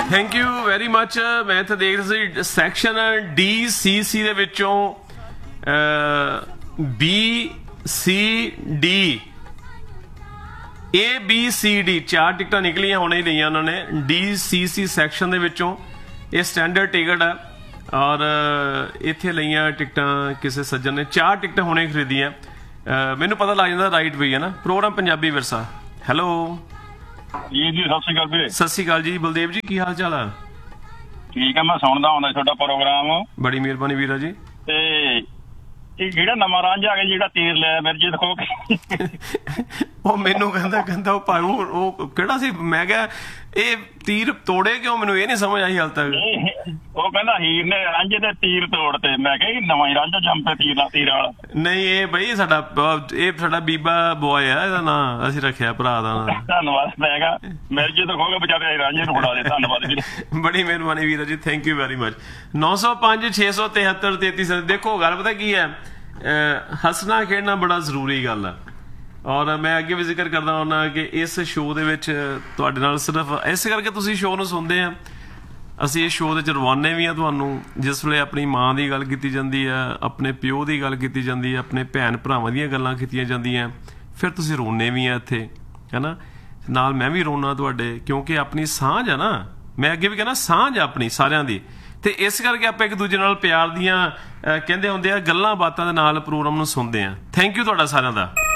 Thank you very much. ਮੈਂ ਇੱਥੇ ਦੇਖ ਰਿਹਾ ਸੀ ਸੈਕਸ਼ਨ DCC ਦੇ ਵਿੱਚੋਂ BCD ABCD 4 ਟਿਕਟਾਂ ਨਿਕਲੀਆਂ ਹੁਣੇ ਹੀ ਲਈਆਂ ਉਹਨਾਂ ਨੇ DCC ਸੈਕਸ਼ਨ ਦੇ ਵਿੱਚੋਂ। ਇਹ ਸਟੈਂਡਰਡ ਟਿਕਟ ਹੈ ਔਰ ਇੱਥੇ ਲਈਆਂ ਟਿਕਟਾਂ ਕਿਸੇ ਸੱਜਣ ਨੇ 4 ਟਿਕਟਾਂ ਹੁਣੇ ਖਰੀਦੀਆਂ। ਮੈਨੂੰ ਪਤਾ ਲੱਗ ਜਾਂਦਾ ਰਾਈਟ ਵੀ ਹੈ ਨਾ। ਪ੍ਰੋਗਰਾਮ ਪੰਜਾਬੀ ਵਿਰਸਾ। ਹੈਲੋ ਜੀ ਜੀ, ਸਤਿ ਸ਼੍ਰੀ ਅਕਾਲ ਵੀਰੇ। ਸਤਿ ਸ਼੍ਰੀ ਅਕਾਲ ਜੀ। ਬਲਦੇਵ ਜੀ ਕੀ ਹਾਲ ਚਾਲ ਆ? ਠੀਕ ਆ, ਮੈਂ ਸੁਣਦਾ ਹੁੰਦਾ ਤੁਹਾਡਾ ਪ੍ਰੋਗਰਾਮ। ਬੜੀ ਮਿਹਰਬਾਨੀ ਵੀਰਾ ਜੀ। ਤੇ ਇਹ ਜਿਹੜਾ ਨਵਾਂ ਰਾਂਝ ਆ ਗਿਆ ਜਿਹੜਾ ਤੀਰ ਲਿਆ ਮਿਰਜੇ ਦਿਖੋ ਕੇ ਉਹ ਮੈਨੂੰ ਕਹਿੰਦਾ ਉਹ ਭਾਈ ਉਹ ਕਿਹੜਾ ਸੀ? ਮੈਂ ਕਿਹਾ ਇਹ ਤੀਰ ਤੋੜੇ ਕਿਉਂ? ਮੈਨੂੰ ਇਹ ਨਹੀਂ ਸਮਝ ਆਈ ਹਾਲ ਤੱਕ। ਉਹ ਕਹਿੰਦਾ ਹੀਰ ਨੇ ਰਾਂਝੇ ਦੇ ਤੀਰ ਤੋੜਤੇ। ਮੈਂ ਕਿਹਾ ਨਵਾਂ ਹੀ ਰਾਂਝਾ ਜੰਮ ਪਿਆ ਤੀਰ ਵਾਲਾ। ਨਹੀਂ ਇਹ ਬਈ ਸਾਡਾ ਬੀਬਾ ਬੋਏ ਆ, ਇਹਦਾ ਨਾਂ ਅਸੀਂ ਰੱਖਿਆ ਭਰਾ ਦਾ ਨਾਂ। ਧੰਨਵਾਦ। ਮੈਂ ਕਿਹਾ ਮਿਰਜੇ ਦਿਖੋਗੇ ਵਿਚਾਰੇ ਰਾਂਝੇ ਨੂੰ ਫੜਾ ਦੇ। ਧੰਨਵਾਦ ਵੀਰੇ, ਬੜੀ ਮਿਹਰਬਾਨੀ ਵੀਰਾ ਜੀ। Thank you very much. 905 673 33। ਦੇਖੋ ਗੱਲ ਪਤਾ ਕੀ ਹੈ, ਹੱਸਣਾ ਖੇਡਣਾ ਬੜਾ ਜ਼ਰੂਰੀ ਗੱਲ ਹੈ। ਔਰ ਮੈਂ ਅੱਗੇ ਵੀ ਜ਼ਿਕਰ ਕਰਦਾ ਹੁੰਦਾ ਕਿ ਇਸ ਸ਼ੋਅ ਦੇ ਵਿੱਚ ਤੁਹਾਡੇ ਨਾਲ ਸਿਰਫ ਇਸ ਕਰਕੇ ਤੁਸੀਂ ਸ਼ੋਅ ਨੂੰ ਸੁਣਦੇ ਆ। ਅਸੀਂ ਇਸ ਸ਼ੋਅ ਦੇ ਵਿੱਚ ਰਵਾਨੇ ਵੀ ਆ ਤੁਹਾਨੂੰ। ਜਿਸ ਵੇਲੇ ਆਪਣੀ ਮਾਂ ਦੀ ਗੱਲ ਕੀਤੀ ਜਾਂਦੀ ਹੈ, ਆਪਣੇ ਪਿਓ ਦੀ ਗੱਲ ਕੀਤੀ ਜਾਂਦੀ ਹੈ, ਆਪਣੇ ਭੈਣ ਭਰਾਵਾਂ ਦੀਆਂ ਗੱਲਾਂ ਕੀਤੀਆਂ ਜਾਂਦੀਆਂ, ਫਿਰ ਤੁਸੀਂ ਰੋਣੇ ਵੀ ਆ ਇੱਥੇ, ਹੈ ਨਾ। ਨਾਲ ਮੈਂ ਵੀ ਰੋਣਾ ਤੁਹਾਡੇ, ਕਿਉਂਕਿ ਆਪਣੀ ਸਾਂਝ ਆ ਨਾ। ਮੈਂ ਅੱਗੇ ਵੀ ਕਹਿੰਦਾ ਸਾਂਝ ਆ ਆਪਣੀ ਸਾਰਿਆਂ ਦੀ। ਤੇ ਇਸ ਕਰਕੇ ਆਪਾਂ ਇੱਕ ਦੂਜੇ ਨਾਲ ਪਿਆਰ ਦੀਆਂ ਕਹਿੰਦੇ ਹੁੰਦੇ ਆ ਗੱਲਾਂ ਬਾਤਾਂ ਦੇ ਨਾਲ ਪ੍ਰੋਗਰਾਮ ਨੂੰ ਸੁਣਦੇ ਆ। ਥੈਂਕ ਯੂ ਤੁਹਾਡਾ ਸਾਰਿਆਂ ਦਾ।